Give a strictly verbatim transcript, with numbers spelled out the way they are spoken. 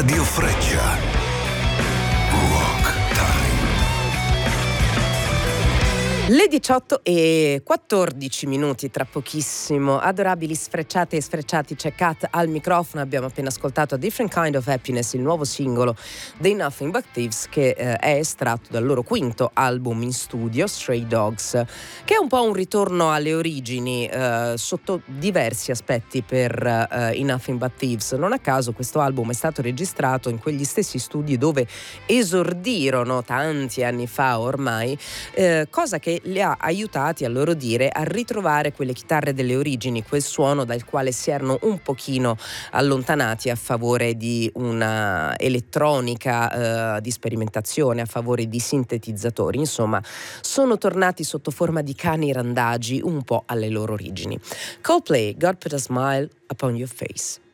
Radio Freccia. Rock Time. Le diciotto e quattordici minuti, tra pochissimo. Adorabili sfrecciate e sfrecciati, c'è Kat al microfono. Abbiamo appena ascoltato A Different Kind of Happiness, il nuovo singolo dei Nothing But Thieves, che eh, è estratto dal loro quinto album in studio, Stray Dogs, che è un po' un ritorno alle origini eh, sotto diversi aspetti per eh, i Nothing But Thieves. Non a caso questo album è stato registrato in quegli stessi studi dove esordirono tanti anni fa ormai, eh, cosa che li ha aiutati, a loro dire, a ritrovare quelle chitarre delle origini, quel suono dal quale si erano un pochino allontanati a favore di una elettronica eh, di sperimentazione, a favore di sintetizzatori. Insomma, sono tornati sotto forma di cani randagi un po' alle loro origini. Coldplay, God Put a Smile Upon Your Face.